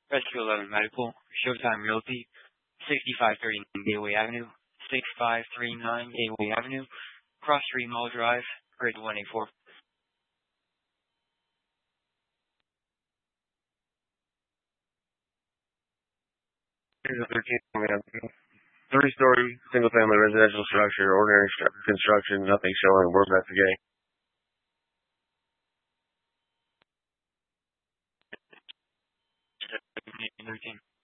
Rescue 11 Medical, Showtime Realty, 6539 Gateway Avenue, 6539 Gateway Avenue, Cross Street Mall Drive, Grid 184. Here's a 13 three-story, single-family residential structure, ordinary construction, nothing showing. We're investigating. 13.